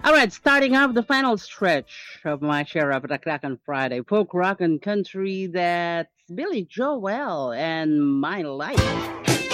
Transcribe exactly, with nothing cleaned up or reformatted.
All right, starting off the final stretch of my share of Rock Rock on Friday, folk rock and country. That's Billy Joel and My Life.